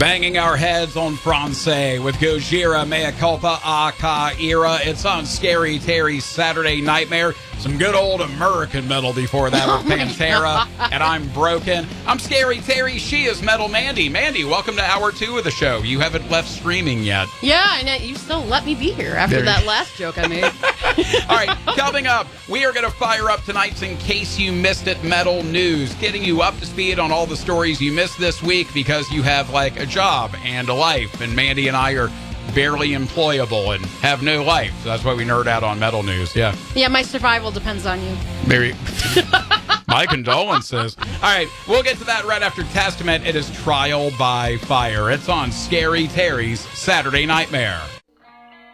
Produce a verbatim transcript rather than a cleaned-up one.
Banging our heads on Francais with Gojira, Mea Culpa, Aka Era. It's on Scary Terry's Saturday Nightmare. Some good old American metal before that with Oh Pantera, and I'm Broken. I'm Scary Terry. She is Metal Mandy. Mandy, welcome to hour two of the show. You haven't left streaming yet. Yeah, and you still let me be here after There- that last joke I made. All right, coming up, we are going to fire up tonight's In Case You Missed It Metal News, getting you up to speed on all the stories you missed this week because you have, like, a job and a life, and Mandy and I are barely employable and have no life. So that's why we nerd out on metal news. Yeah. Yeah, my survival depends on you. Maybe. My condolences. All right, we'll get to that right after Testament. It is Trial by Fire. It's on Scary Terry's Saturday Nightmare.